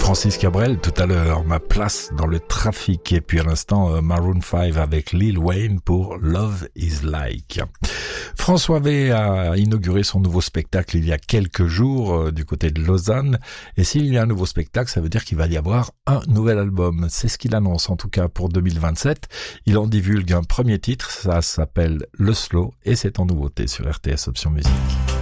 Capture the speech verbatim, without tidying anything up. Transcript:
Francis Cabrel tout à l'heure, Ma place dans le trafic. Et puis à l'instant, Maroon five avec Lil Wayne pour Love is Like. François V a inauguré son nouveau spectacle il y a quelques jours euh, du côté de Lausanne. Et s'il y a un nouveau spectacle, ça veut dire qu'il va y avoir un nouvel album. C'est ce qu'il annonce en tout cas pour deux mille vingt-sept. Il en divulgue un premier titre, ça s'appelle Le Slow et c'est en nouveauté sur R T S Option Musique.